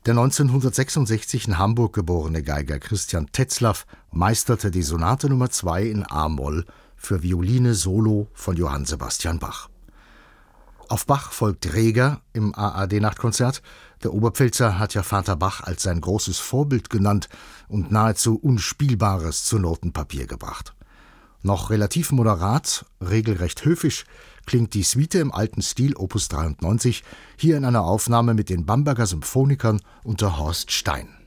Der 1966 in Hamburg geborene Geiger Christian Tetzlaff meisterte die Sonate Nummer 2 in a-Moll für Violine Solo von Johann Sebastian Bach. Auf Bach folgt Reger im ARD-Nachtkonzert. Der Oberpfälzer hat ja Vater Bach als sein großes Vorbild genannt und nahezu Unspielbares zu Notenpapier gebracht. Noch relativ moderat, regelrecht höfisch, klingt die Suite im alten Stil Opus 93, hier in einer Aufnahme mit den Bamberger Symphonikern unter Horst Stein.